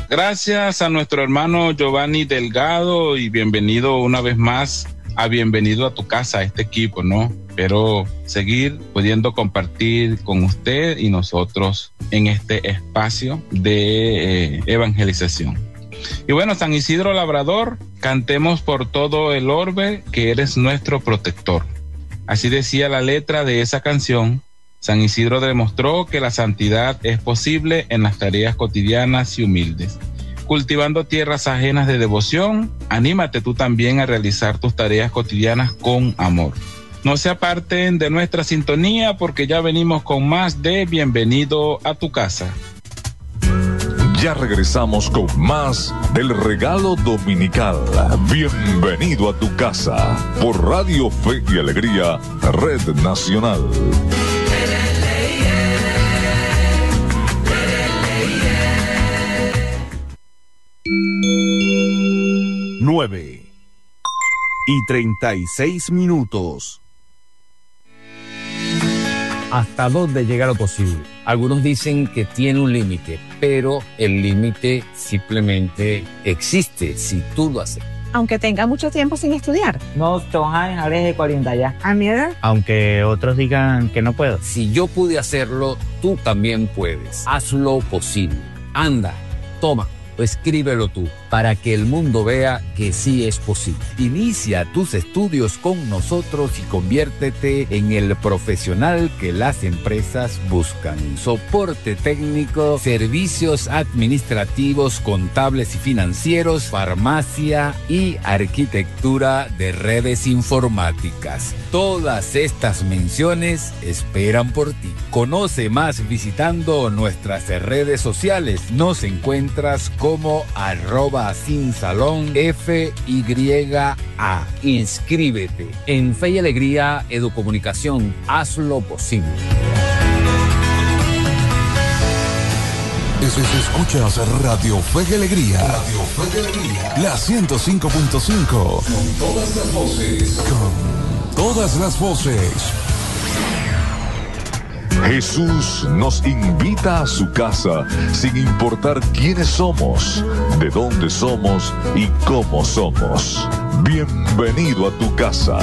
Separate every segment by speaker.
Speaker 1: Gracias a nuestro hermano Giovanni Delgado y bienvenido una vez más a Bienvenido a tu Casa, este equipo, ¿no? Espero seguir pudiendo compartir con usted y nosotros en este espacio de evangelización. Y bueno, San Isidro Labrador, cantemos por todo el orbe que eres nuestro protector. Así decía la letra de esa canción. San Isidro demostró que la santidad es posible en las tareas cotidianas y humildes. Cultivando tierras ajenas de devoción, anímate tú también a realizar tus tareas cotidianas con amor. No se aparten de nuestra sintonía porque ya venimos con más de Bienvenido a tu Casa.
Speaker 2: Ya regresamos con más del regalo dominical. Bienvenido a tu casa por Radio Fe y Alegría, Red Nacional.
Speaker 3: 9:36.
Speaker 4: ¿Hasta dónde llega lo posible? Algunos dicen que tiene un límite, pero el límite simplemente existe si tú lo haces.
Speaker 5: Aunque tenga mucho tiempo sin estudiar.
Speaker 6: No, Tojan, Alex de 40 ya.
Speaker 5: ¿A mi edad?
Speaker 6: Aunque otros digan que no puedo.
Speaker 4: Si yo pude hacerlo, tú también puedes. Hazlo posible. Anda, toma, escríbelo tú, para que el mundo vea que sí es posible. Inicia tus estudios con nosotros y conviértete en el profesional que las empresas buscan. Soporte técnico, servicios administrativos, contables y financieros, farmacia y arquitectura de redes informáticas. Todas estas menciones esperan por ti. Conoce más visitando nuestras redes sociales. Nos encuentras como @sinsalón FYA. Inscríbete en Fe y Alegría Educomunicación. Hazlo posible.
Speaker 3: Escuchas Radio Fe y Alegría. Radio Fe y Alegría. La 105.5. Con todas las voces. Con todas las voces.
Speaker 2: Jesús nos invita a su casa sin importar quiénes somos, de dónde somos y cómo somos. Bienvenido a tu casa.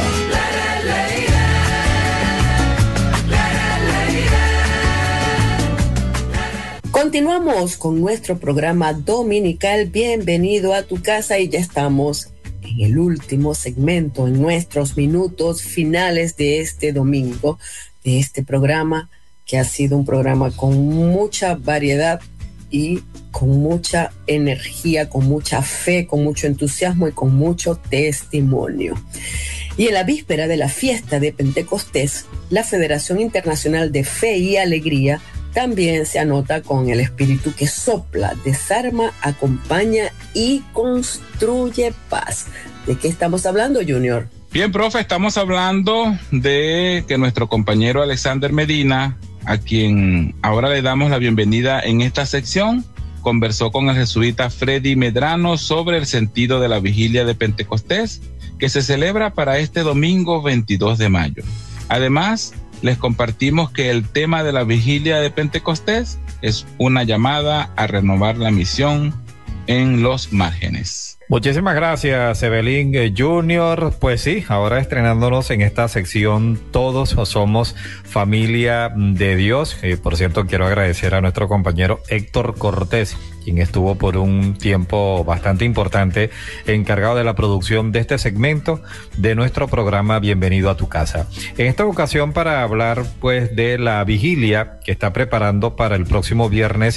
Speaker 7: Continuamos con nuestro programa dominical Bienvenido a tu Casa y ya estamos en el último segmento, en nuestros minutos finales de este domingo, de este programa que ha sido un programa con mucha variedad y con mucha energía, con mucha fe, con mucho entusiasmo y con mucho testimonio. Y en la víspera de la fiesta de Pentecostés, la Federación Internacional de Fe y Alegría también se anota con el espíritu que sopla, desarma, acompaña y construye paz. ¿De qué estamos hablando, Junior?
Speaker 1: Bien, profe, estamos hablando de que nuestro compañero Alexander Medina, a quien ahora le damos la bienvenida en esta sección, conversó con el jesuita Freddy Medrano sobre el sentido de la vigilia de Pentecostés, que se celebra para este domingo 22 de mayo. Además, les compartimos que el tema de la vigilia de Pentecostés es una llamada a renovar la misión en los márgenes.
Speaker 8: Muchísimas gracias, Evelyn Junior. Pues sí, ahora estrenándonos en esta sección, todos somos familia de Dios. Por cierto, quiero agradecer a nuestro compañero Héctor Cortés, quien estuvo por un tiempo bastante importante encargado de la producción de este segmento de nuestro programa Bienvenido a tu Casa. En esta ocasión para hablar pues de la vigilia que está preparando para el próximo viernes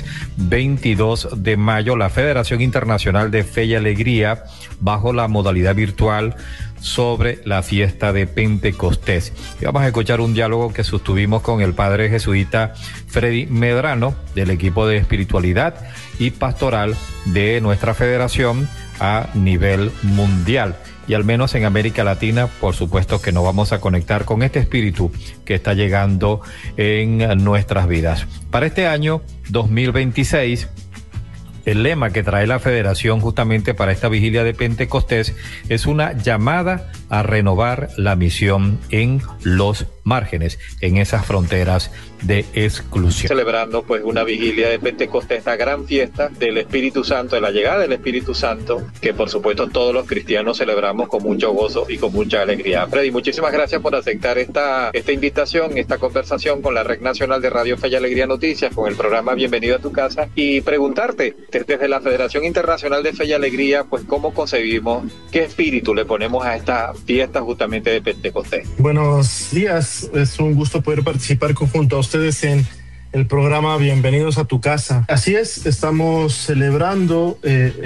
Speaker 8: 22 de mayo la Federación Internacional de Fe y Alegría bajo la modalidad virtual sobre la fiesta de Pentecostés. Y vamos a escuchar un diálogo que sostuvimos con el padre jesuita Freddy Medrano del equipo de espiritualidad y pastoral de nuestra federación a nivel mundial. Y al menos en América Latina, por supuesto que nos vamos a conectar con este espíritu que está llegando en nuestras vidas. Para este año 2026, el lema que trae la federación justamente para esta vigilia de Pentecostés es una llamada a renovar la misión en los márgenes, en esas fronteras de exclusión.
Speaker 9: Celebrando pues una vigilia de Pentecostés, esta gran fiesta del Espíritu Santo, de la llegada del Espíritu Santo, que por supuesto todos los cristianos celebramos con mucho gozo y con mucha alegría. Freddy, muchísimas gracias por aceptar esta invitación, esta conversación con la Red Nacional de Radio Fe y Alegría Noticias, con el programa Bienvenido a tu Casa, y preguntarte, desde la Federación Internacional de Fe y Alegría, pues cómo concebimos, qué espíritu le ponemos a esta fiesta justamente de Pentecostés.
Speaker 10: Buenos días, es un gusto poder participar junto a ustedes en el programa Bienvenidos a tu Casa. Así es, estamos celebrando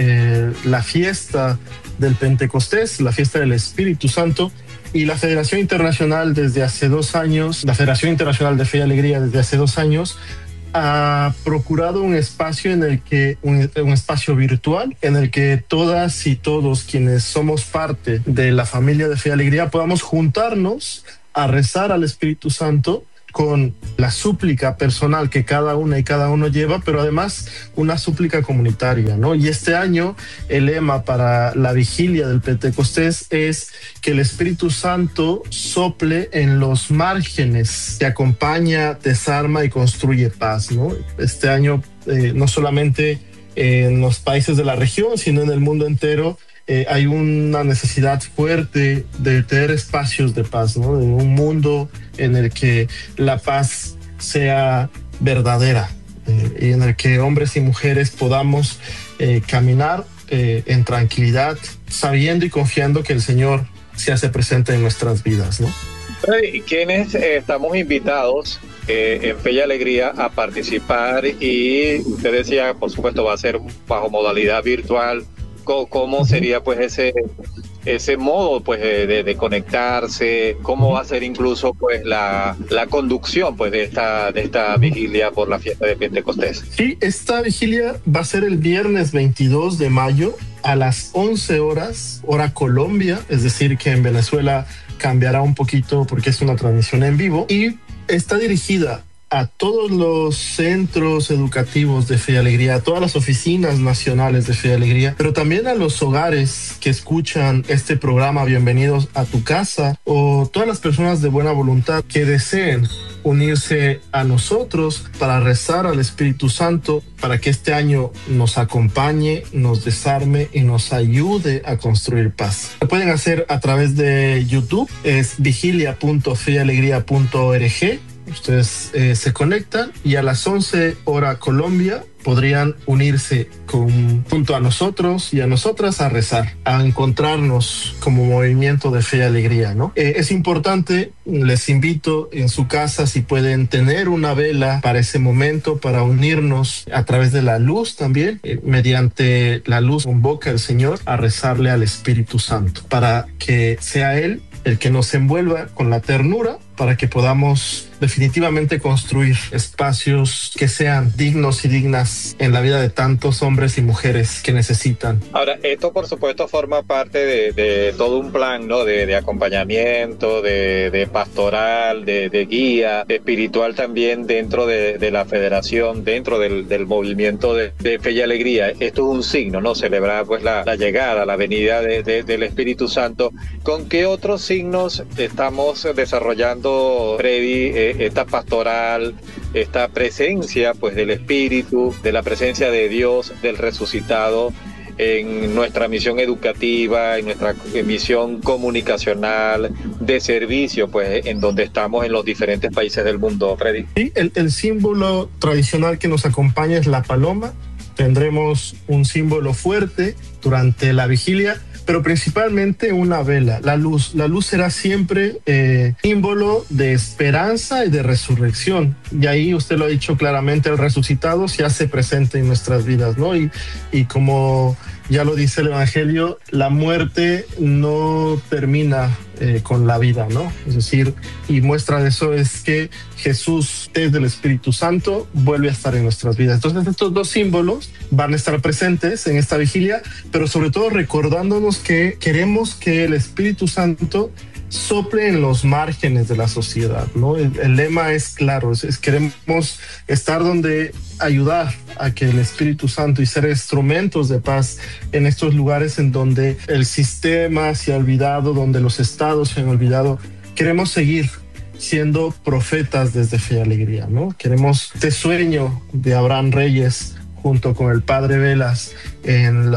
Speaker 10: la fiesta del Pentecostés, la fiesta del Espíritu Santo, y la Federación Internacional desde hace 2 años, la Federación Internacional de Fe y Alegría desde hace 2 años, ha procurado un espacio en el que un espacio virtual en el que todas y todos quienes somos parte de la familia de Fe y Alegría podamos juntarnos a rezar al Espíritu Santo con la súplica personal que cada una y cada uno lleva, pero además una súplica comunitaria, ¿no? Y este año el lema para la vigilia del Pentecostés es que el Espíritu Santo sople en los márgenes, que acompaña, desarma y construye paz, ¿no? Este año no solamente en los países de la región, sino en el mundo entero, hay una necesidad fuerte de tener espacios de paz, ¿no? En un mundo en el que la paz sea verdadera y en el que hombres y mujeres podamos caminar en tranquilidad, sabiendo y confiando que el Señor se hace presente en nuestras vidas, ¿no?
Speaker 9: ¿Quiénes estamos invitados en Fe y Alegría a participar? Y usted decía, por supuesto, va a ser bajo modalidad virtual. ¿Cómo sería pues ese modo pues de conectarse? ¿Cómo va a ser incluso pues la conducción pues de esta vigilia por la fiesta de Pentecostés?
Speaker 10: Sí, esta vigilia va a ser el viernes 22 de mayo a las 11 horas, hora Colombia, es decir que en Venezuela cambiará un poquito porque es una transmisión en vivo, y está dirigida a todos los centros educativos de Fe y Alegría, a todas las oficinas nacionales de Fe y Alegría, pero también a los hogares que escuchan este programa Bienvenidos a tu Casa, o todas las personas de buena voluntad que deseen unirse a nosotros para rezar al Espíritu Santo para que este año nos acompañe, nos desarme y nos ayude a construir paz. Lo pueden hacer a través de YouTube, es vigilia.feyalegría.org. Ustedes se conectan y a las 11 hora Colombia podrían unirse junto a nosotros y a nosotras a rezar, a encontrarnos como movimiento de fe y alegría, ¿no? Es importante, les invito en su casa si pueden tener una vela para ese momento, para unirnos a través de la luz también, mediante la luz convoca el Señor a rezarle al Espíritu Santo, para que sea Él el que nos envuelva con la ternura, para que podamos definitivamente construir espacios que sean dignos y dignas en la vida de tantos hombres y mujeres que necesitan.
Speaker 9: Ahora, esto por supuesto forma parte de todo un plan, ¿no? De acompañamiento, de pastoral, de guía espiritual también dentro de la federación, dentro del movimiento de Fe y Alegría. Esto es un signo, ¿no? Celebrar pues la llegada, la venida del Espíritu Santo. ¿Con qué otros signos estamos desarrollando, Freddy, esta pastoral, esta presencia pues del Espíritu, de la presencia de Dios, del resucitado en nuestra misión educativa, en nuestra misión comunicacional, de servicio, pues en donde estamos en los diferentes países del mundo, Freddy?
Speaker 10: Sí, el símbolo tradicional que nos acompaña es la paloma. Tendremos un símbolo fuerte durante la vigilia, pero principalmente una vela, la luz. La luz será siempre símbolo de esperanza y de resurrección. Y ahí usted lo ha dicho claramente, el resucitado se hace presente en nuestras vidas, ¿no? Y como ya lo dice el Evangelio, la muerte no termina con la vida, ¿no? Es decir, y muestra de eso es que Jesús, desde el Espíritu Santo, vuelve a estar en nuestras vidas. Entonces, estos dos símbolos van a estar presentes en esta vigilia, pero sobre todo recordándonos que queremos que el Espíritu Santo sople en los márgenes de la sociedad, ¿no? El lema es claro, queremos estar donde ayudar a que el Espíritu Santo y ser instrumentos de paz en estos lugares en donde el sistema se ha olvidado, donde los estados se han olvidado. Queremos seguir siendo profetas desde Fe y Alegría, ¿no? Queremos este sueño de Abraham Reyes junto con el padre Velas en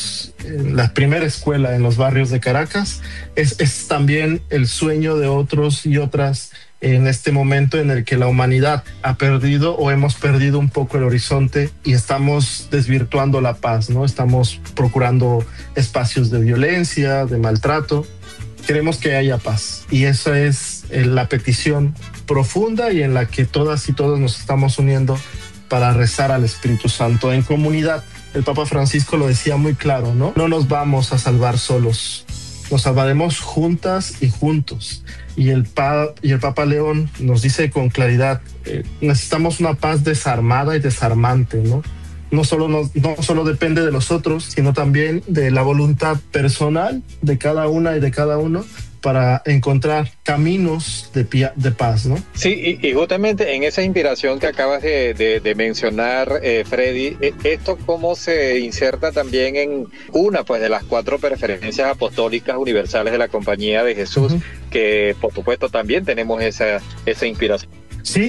Speaker 10: la primera escuela en los barrios de Caracas, es también el sueño de otros y otras en este momento en el que la humanidad ha perdido o hemos perdido un poco el horizonte y estamos desvirtuando la paz, ¿no? Estamos procurando espacios de violencia, de maltrato. Queremos que haya paz y esa es la petición profunda y en la que todas y todos nos estamos uniendo para rezar al Espíritu Santo en comunidad. El Papa Francisco lo decía muy claro, ¿no? No nos vamos a salvar solos, nos salvaremos juntas y juntos. Y el Papa León nos dice con claridad, necesitamos una paz desarmada y desarmante, ¿no? No solo depende de los otros, sino también de la voluntad personal de cada una y de cada uno para encontrar caminos de paz, ¿no?
Speaker 9: Sí, y justamente en esa inspiración que acabas de mencionar, Freddy, ¿esto cómo se inserta también en una pues de las 4 preferencias apostólicas universales de la Compañía de Jesús, que por supuesto también tenemos esa inspiración?
Speaker 10: Sí,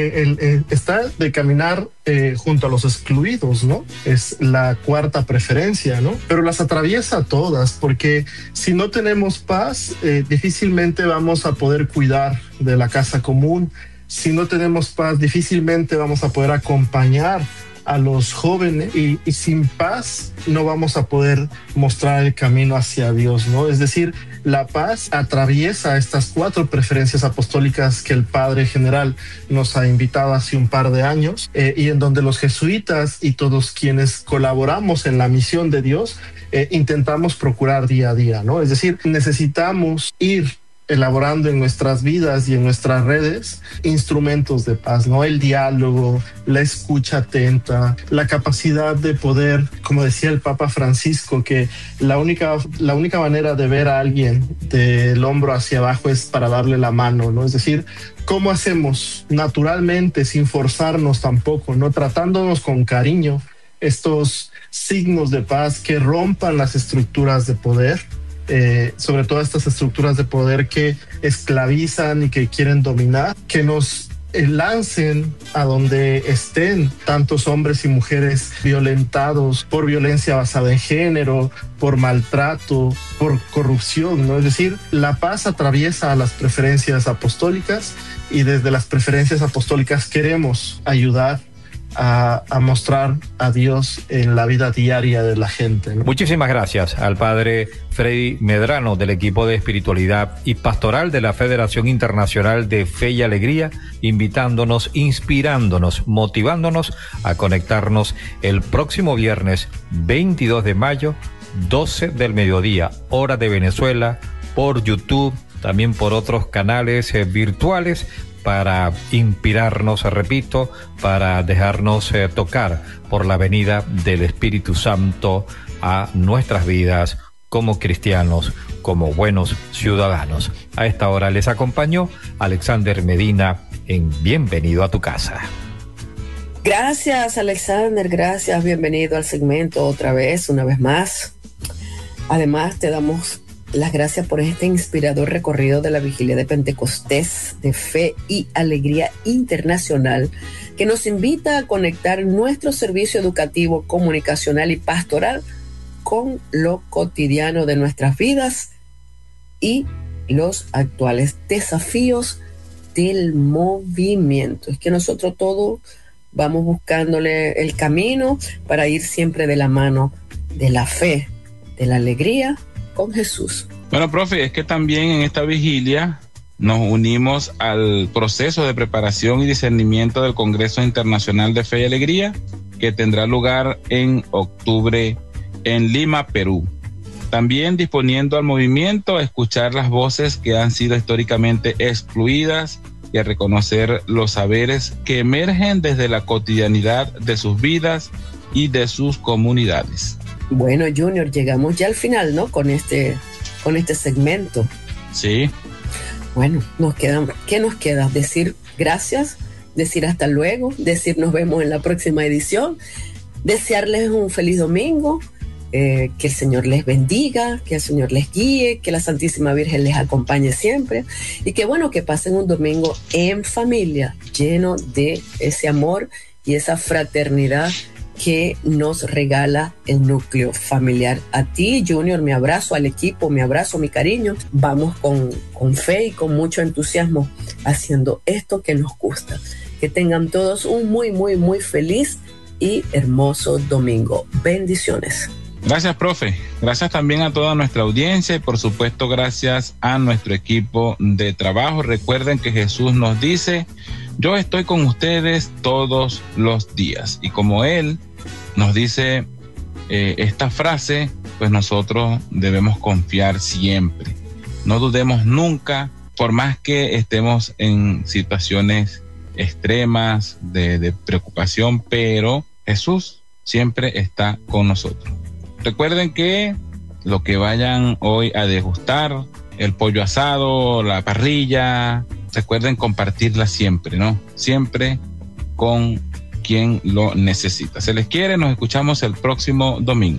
Speaker 10: está de caminar junto a los excluidos, ¿no? Es la 4ª preferencia, ¿no? Pero las atraviesa todas, porque si no tenemos paz, difícilmente vamos a poder cuidar de la casa común. Si no tenemos paz, difícilmente vamos a poder acompañar a los jóvenes y sin paz no vamos a poder mostrar el camino hacia Dios, ¿no? Es decir, la paz atraviesa estas 4 preferencias apostólicas que el Padre General nos ha invitado hace un par de años y en donde los jesuitas y todos quienes colaboramos en la misión de Dios intentamos procurar día a día, ¿no? Es decir, necesitamos ir elaborando en nuestras vidas y en nuestras redes instrumentos de paz, ¿no? El diálogo, la escucha atenta, la capacidad de poder, como decía el Papa Francisco, que la única manera de ver a alguien del hombro hacia abajo es para darle la mano, ¿no? Es decir, ¿cómo hacemos naturalmente, sin forzarnos tampoco, ¿no? Tratándonos con cariño, estos signos de paz que rompan las estructuras de poder, sobre todo estas estructuras de poder que esclavizan y que quieren dominar, que nos lancen a donde estén tantos hombres y mujeres violentados por violencia basada en género, por maltrato, por corrupción, ¿no? Es decir, la paz atraviesa a las preferencias apostólicas y desde las preferencias apostólicas queremos ayudar a mostrar a Dios en la vida diaria de la gente, ¿no?
Speaker 8: Muchísimas gracias al padre Freddy Medrano del equipo de espiritualidad y pastoral de la Federación Internacional de Fe y Alegría, invitándonos, inspirándonos, motivándonos a conectarnos el próximo viernes 22 de mayo, 12 del mediodía, hora de Venezuela, por YouTube, también por otros canales virtuales, para inspirarnos, repito, para dejarnos tocar por la venida del Espíritu Santo a nuestras vidas como cristianos, como buenos ciudadanos. A esta hora les acompañó Alexander Medina en Bienvenido a tu casa.
Speaker 7: Gracias, Alexander, gracias, bienvenido al segmento otra vez, una vez más. Además, te damos las gracias por este inspirador recorrido de la Vigilia de Pentecostés de Fe y Alegría Internacional, que nos invita a conectar nuestro servicio educativo, comunicacional y pastoral con lo cotidiano de nuestras vidas y los actuales desafíos del movimiento. Es que nosotros todos vamos buscándole el camino para ir siempre de la mano de la fe, de la alegría con Jesús.
Speaker 1: Bueno, profe, es que también en esta vigilia nos unimos al proceso de preparación y discernimiento del Congreso Internacional de Fe y Alegría, que tendrá lugar en octubre en Lima, Perú. También disponiendo al movimiento a escuchar las voces que han sido históricamente excluidas y a reconocer los saberes que emergen desde la cotidianidad de sus vidas y de sus comunidades.
Speaker 7: Bueno, Junior, llegamos ya al final, ¿no? Con este segmento.
Speaker 1: Sí,
Speaker 7: Bueno, ¿qué nos queda? Decir gracias, decir hasta luego, decir nos vemos en la próxima edición, desearles un feliz domingo, que el Señor les bendiga, que el Señor les guíe, que la Santísima Virgen les acompañe siempre y que bueno, que pasen un domingo en familia lleno de ese amor y esa fraternidad que nos regala el núcleo familiar. A ti, Junior, mi abrazo, al equipo, mi abrazo, mi cariño. Vamos con fe y con mucho entusiasmo haciendo esto que nos gusta. Que tengan todos un muy, muy, muy feliz y hermoso domingo. Bendiciones.
Speaker 1: Gracias, profe. Gracias también a toda nuestra audiencia y por supuesto gracias a nuestro equipo de trabajo. Recuerden que Jesús nos dice: yo estoy con ustedes todos los días. Y como Él nos dice esta frase, pues nosotros debemos confiar siempre. No dudemos nunca, por más que estemos en situaciones extremas de preocupación, pero Jesús siempre está con nosotros. Recuerden que lo que vayan hoy a degustar, el pollo asado, la parrilla, recuerden compartirla siempre, ¿no? Siempre con quien lo necesita. Se les quiere, nos escuchamos el próximo domingo.